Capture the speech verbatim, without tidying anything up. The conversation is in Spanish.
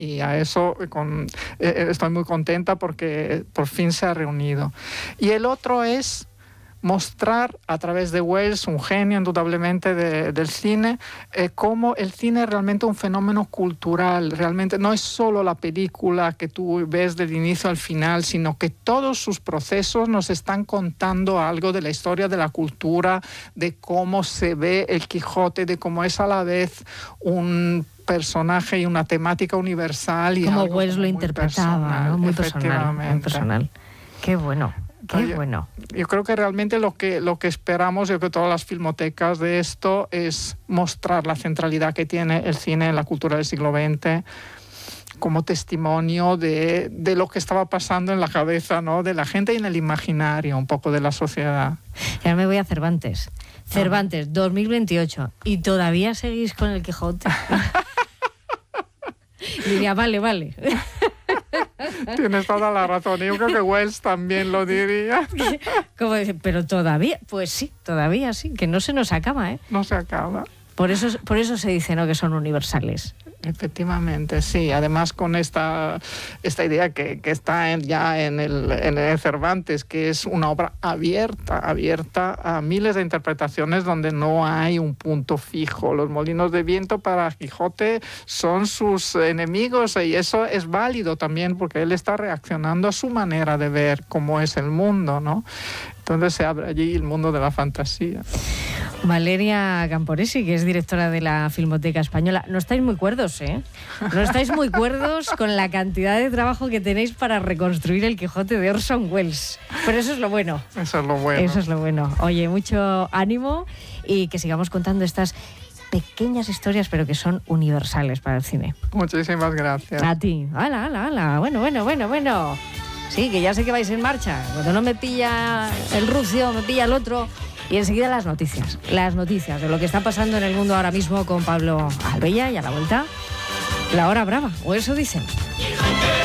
Y a eso con, eh, estoy muy contenta porque por fin se ha reunido. Y el otro es mostrar a través de Welles, un genio indudablemente de, del cine, eh, cómo el cine es realmente un fenómeno cultural, realmente no es solo la película que tú ves del inicio al final, sino que todos sus procesos nos están contando algo de la historia de la cultura, de cómo se ve el Quijote, de cómo es a la vez un personaje y una temática universal. Y como algo Welles lo muy interpretaba, personal, ¿no? Muy personal, muy personal. Qué bueno. Qué Oye, bueno. Yo creo que realmente lo que, lo que esperamos, yo creo que todas las filmotecas de esto, es mostrar la centralidad que tiene el cine en la cultura del siglo veinte como testimonio de, de lo que estaba pasando en la cabeza, ¿no?, de la gente y en el imaginario un poco de la sociedad. Y ahora me voy a Cervantes. Cervantes, ah. dos mil veintiocho. ¿Y todavía seguís con el Quijote? Diría, vale, vale. Tienes toda la razón. Yo creo que Welles también lo diría. Como dice, pero todavía, pues sí, todavía sí, que no se nos acaba, ¿eh? No se acaba. Por eso, por eso se dice, ¿no?, que son universales. Efectivamente, sí. Además con esta, esta idea que, que está en, ya en el, en el Cervantes, que es una obra abierta, abierta a miles de interpretaciones donde no hay un punto fijo. Los molinos de viento para Quijote son sus enemigos y eso es válido también porque él está reaccionando a su manera de ver cómo es el mundo, ¿no? Entonces se abre allí el mundo de la fantasía. Valeria Camporesi, que es directora de la Filmoteca Española. No estáis muy cuerdos, ¿eh? No estáis muy cuerdos con la cantidad de trabajo que tenéis para reconstruir el Quijote de Orson Welles. Pero eso es lo bueno. Eso es lo bueno. Eso es lo bueno. Oye, mucho ánimo y que sigamos contando estas pequeñas historias, pero que son universales para el cine. Muchísimas gracias. A ti. Hala, hala, hala. Bueno, bueno, bueno, bueno. Sí, que ya sé que vais en marcha. Cuando no me pilla el rucio, me pilla el otro. Y enseguida las noticias. Las noticias de lo que está pasando en el mundo ahora mismo con Pablo Albella y a la vuelta, la hora brava. O eso dicen.